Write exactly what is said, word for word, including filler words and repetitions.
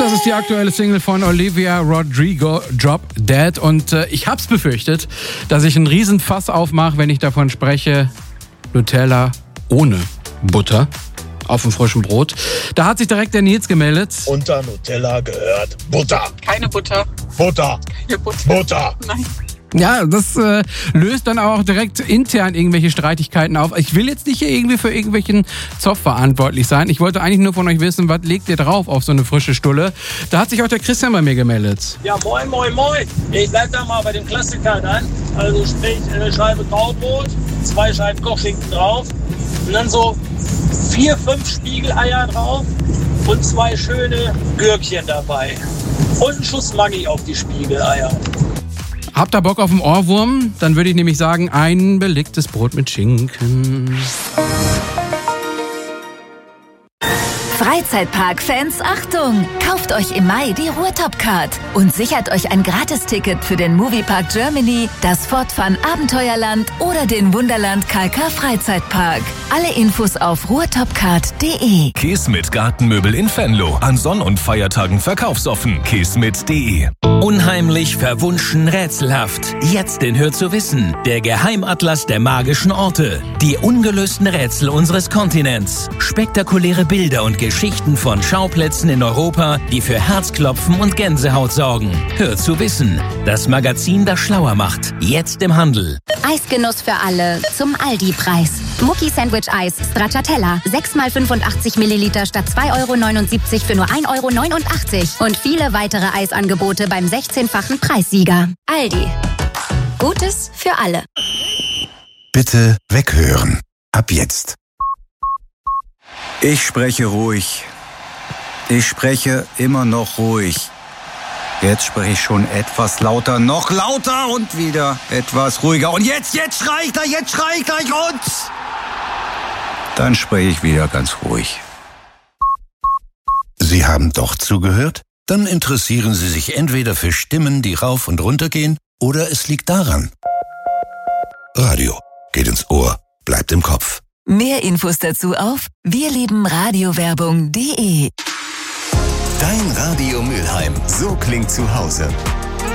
Das ist die aktuelle Single von Olivia Rodrigo, Drop Dead. Und äh, ich hab's befürchtet, dass ich einen riesen Fass aufmache, wenn ich davon spreche, Nutella ohne Butter auf dem frischen Brot. Da hat sich direkt der Nils gemeldet. Unter Nutella gehört Butter. Keine Butter. Butter. Keine Butter. Butter. Nein. Ja, das äh, löst dann auch direkt intern irgendwelche Streitigkeiten auf. Ich will jetzt nicht hier irgendwie für irgendwelchen Zoff verantwortlich sein. Ich wollte eigentlich nur von euch wissen, was legt ihr drauf auf so eine frische Stulle? Da hat sich auch der Christian bei mir gemeldet. Ja, moin, moin, moin. Ich bleib da mal bei dem Klassiker dann. Also sprich, eine Scheibe Graubrot, zwei Scheiben Kochschinken drauf und dann so vier, fünf Spiegeleier drauf und zwei schöne Gürkchen dabei. Und ein Schuss Maggi auf die Spiegeleier. Habt ihr Bock auf einen Ohrwurm? Dann würde ich nämlich sagen, ein belegtes Brot mit Schinken. Freizeitpark-Fans, Achtung! Kauft euch im Mai die Ruhrtop-Card und sichert euch ein Gratisticket für den Moviepark Germany, das Fortfun Abenteuerland oder den Wunderland K K Freizeitpark. Alle Infos auf ruhrtopcard punkt de. Kismet Gartenmöbel in Venlo. An Sonn- und Feiertagen verkaufsoffen. kismet punkt de. Unheimlich, verwunschen, rätselhaft. Jetzt in Hör zu wissen. Der Geheimatlas der magischen Orte. Die ungelösten Rätsel unseres Kontinents. Spektakuläre Bilder und Geschichten von Schauplätzen in Europa, die für Herzklopfen und Gänsehaut sorgen. Hör zu wissen. Das Magazin, das schlauer macht. Jetzt im Handel. Eisgenuss für alle zum Aldi-Preis. Mucki Sandwich Eis Stracciatella. sechs mal fünfundachtzig Milliliter statt zwei Euro neunundsiebzig für nur ein Euro neunundachtzig. Und viele weitere Eisangebote beim sechzehnfachen Preissieger. Aldi. Gutes für alle. Bitte weghören. Ab jetzt. Ich spreche ruhig. Ich spreche immer noch ruhig. Jetzt spreche ich schon etwas lauter, noch lauter und wieder etwas ruhiger. Und jetzt, jetzt schrei ich gleich, jetzt schrei ich gleich und... Dann spreche ich wieder ganz ruhig. Sie haben doch zugehört? Dann interessieren Sie sich entweder für Stimmen, die rauf und runter gehen, oder es liegt daran. Radio geht ins Ohr, bleibt im Kopf. Mehr Infos dazu auf wirliebenradiowerbung punkt de. Dein Radio Mülheim. So klingt zu Hause.